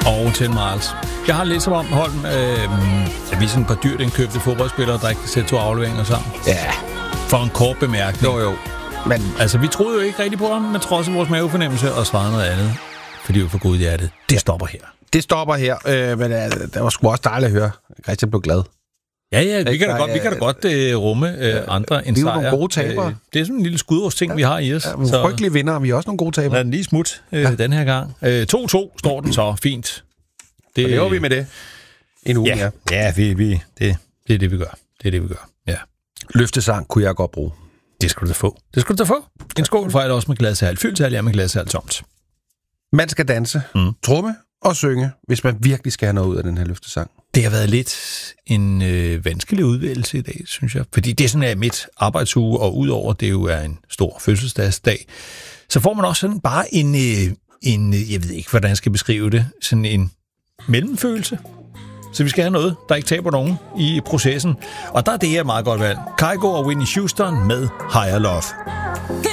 Og 10 miles. Jeg har læst om Holm, at vi er sådan et par dyrt indkøbte fodboldspillere, der ikke kan sætte 2 afleveringer sammen. Ja. For en kort bemærkning. Jo. Men altså, vi troede jo ikke rigtigt på ham, men trods vores mavefornemmelse og svarede noget andet. Fordi vi var for gode hjertet. Det stopper her. Det stopper her, men det var sgu også dejligt at høre. Christian blev glad. Ja, vi kan da godt rumme andre end sejr. Vi er nogle gode tabere. Det er sådan en lille skudårsting, vi har i os. Ja, frygtelige vinder, vi er også nogle gode tabere. Lad den lige smut den her gang. 2-2 står den så fint. Det lever vi med det. En uge, ja. Ja, det er det, vi gør. Det er det, vi gør. Ja. Løftesang kunne jeg godt bruge. Det skal du da få. En skål for også med glasshal. Fyldt er med glasshal tomt. Man skal danse, tromme og synge, hvis man virkelig skal have noget ud af den her løftesang. Det har været lidt en vanskelig udvælgelse i dag, synes jeg. Fordi det er sådan mit arbejdsuge, og udover det jo er en stor fødselsdagsdag, så får man også sådan bare en jeg ved ikke, hvordan jeg skal beskrive det, sådan en mellemfølelse. Så vi skal have noget, der ikke taber nogen i processen. Og der er det her meget godt valg. Kygo og Whitney Houston med Higher Love.